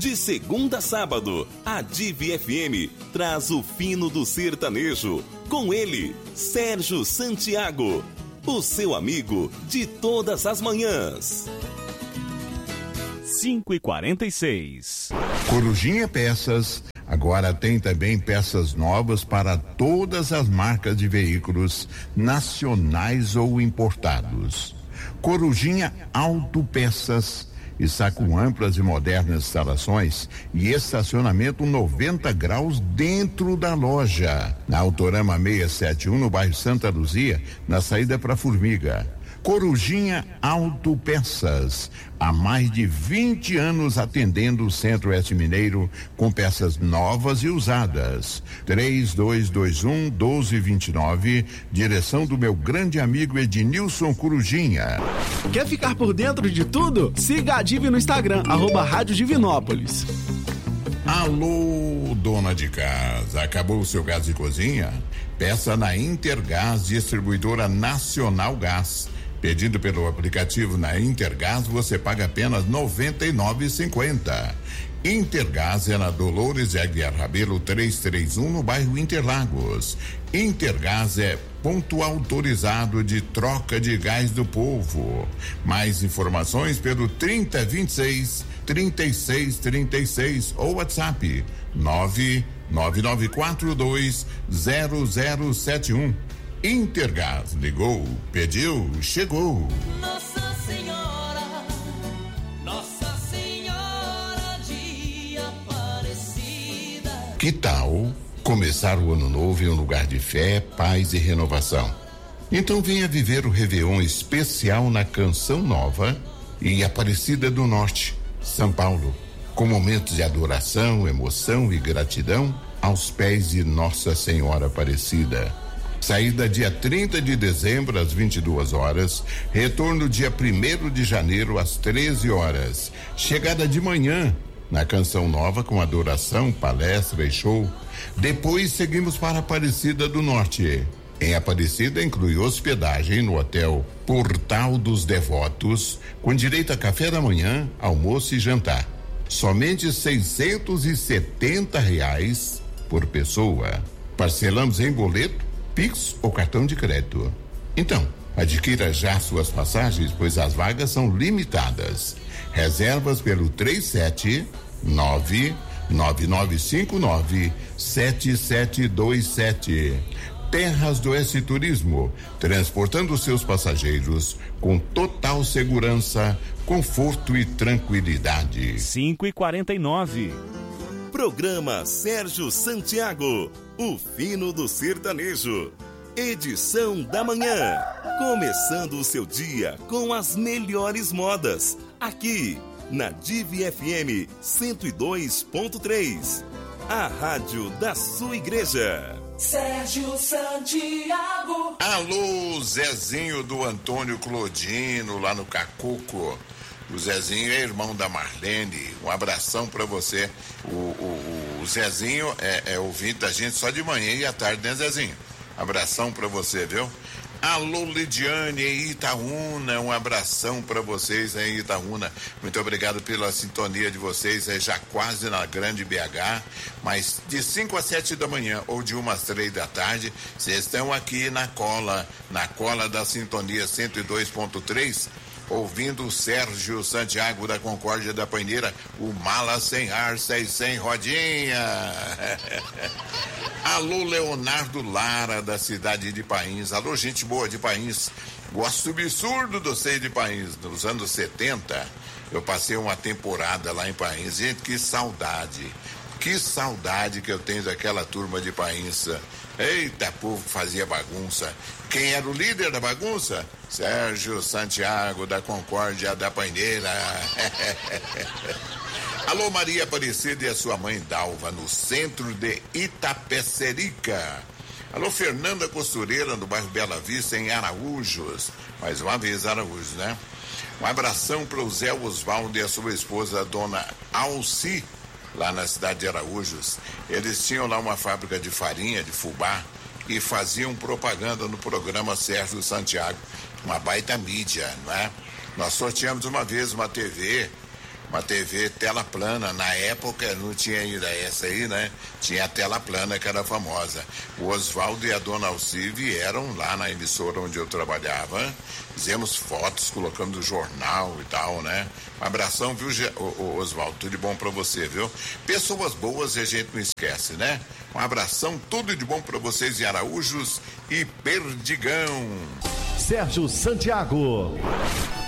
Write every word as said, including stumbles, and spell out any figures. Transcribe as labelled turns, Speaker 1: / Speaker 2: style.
Speaker 1: De segunda a sábado, a Divi F M traz o fino do sertanejo. Com ele, Sérgio Santiago, o seu amigo de todas as manhãs.
Speaker 2: cinco e quarenta e seis.
Speaker 3: Corujinha Peças agora tem também peças novas para todas as marcas de veículos nacionais ou importados. Corujinha Autopeças está com amplas e modernas instalações e estacionamento noventa graus dentro da loja. Na Autorama seiscentos e setenta e um, no bairro Santa Luzia, na saída para Formiga. Corujinha Autopeças, há mais de vinte anos atendendo o Centro-Oeste Mineiro com peças novas e usadas. três dois dois um, um dois dois nove, direção do meu grande amigo Ednilson Corujinha.
Speaker 4: Quer ficar por dentro de tudo? Siga a Divi no Instagram, arroba Rádio Divinópolis.
Speaker 3: Alô, dona de casa, acabou o seu gás de cozinha? Peça na Intergás, distribuidora Nacional Gás. Pedindo pelo aplicativo na Intergás, você paga apenas noventa e nove reais e cinquenta centavos. Intergás é na Dolores Aguiar Rabelo trezentos e trinta e um, no bairro Interlagos. Intergás é ponto autorizado de troca de gás do povo. Mais informações pelo trinta, vinte e seis, trinta e seis, trinta e seis ou WhatsApp nove nove nove quatro dois zero zero sete um. Intergás, ligou, pediu, chegou.
Speaker 5: Nossa Senhora, Nossa Senhora de Aparecida.
Speaker 3: Que tal começar o ano novo em um lugar de fé, paz e renovação? Então venha viver o Réveillon especial na Canção Nova em Aparecida do Norte, São Paulo, com momentos de adoração, emoção e gratidão aos pés de Nossa Senhora Aparecida. Saída dia trinta de dezembro às vinte e duas horas, retorno dia primeiro de janeiro às treze horas. Chegada de manhã na Canção Nova com adoração, palestra e show. Depois seguimos para Aparecida do Norte. Em Aparecida inclui hospedagem no Hotel Portal dos Devotos, com direito a café da manhã, almoço e jantar. Somente seiscentos e setenta reais por pessoa. Parcelamos em boleto, Pix ou cartão de crédito. Então, adquira já suas passagens, pois as vagas são limitadas. Reservas pelo três sete nove, nove nove cinco nove, sete sete dois sete. Terras do Oeste Turismo, transportando seus passageiros com total segurança, conforto e tranquilidade.
Speaker 2: cinco e quarenta e nove.
Speaker 1: Programa Sérgio Santiago, o fino do sertanejo. Edição da manhã. Começando o seu dia com as melhores modas. Aqui na Divi F M cento e dois ponto três. A rádio da sua igreja.
Speaker 5: Sérgio Santiago.
Speaker 3: Alô, Zezinho do Antônio Clodino, lá no Cacuco. O Zezinho é irmão da Marlene. Um abração pra você. O, o, o Zezinho é, é ouvinte da gente só de manhã e à tarde, né, Zezinho? Abração pra você, viu? Alô, Lidiane em Itaúna, um abração pra vocês aí em Itaúna. Muito obrigado pela sintonia de vocês, é já quase na grande B H, mas de cinco às sete da manhã ou de uma às três da tarde, vocês estão aqui na cola, na cola da sintonia cento e dois ponto três, ouvindo o Sérgio Santiago da Concórdia da Paineira, o mala sem ar, sem, sem rodinha. Alô, Leonardo Lara, da cidade de Pains. Alô, gente boa de Pains. Gosto absurdo do Sei de Pains. Nos anos setenta, eu passei uma temporada lá em Pains. Gente, que saudade. Que saudade que eu tenho daquela turma de Pains. Eita, povo que fazia bagunça. Quem era o líder da bagunça? Sérgio Santiago, da Concórdia da Paineira. Alô, Maria Aparecida e a sua mãe Dalva, no centro de Itapecerica. Alô, Fernanda Costureira, no bairro Bela Vista, em Araújos. Mais uma vez, Araújos, né? Um abração para o Zé Osvaldo e a sua esposa, a dona Alci, lá na cidade de Araújos. Eles tinham lá uma fábrica de farinha, de fubá, e faziam propaganda no programa Sérgio Santiago. Uma baita mídia, não é? Nós sorteamos uma vez uma T V, uma T V tela plana. Na época não tinha ainda essa aí, né? Tinha a tela plana que era famosa. O Oswaldo e a dona Alci vieram lá na emissora onde eu trabalhava. Fizemos fotos, colocando no jornal e tal, né? Um abração, viu, Oswaldo? Tudo de bom pra você, viu? Pessoas boas e a gente não esquece, né? Um abração, tudo de bom pra vocês em Araújos e Perdigão.
Speaker 6: Sérgio Santiago.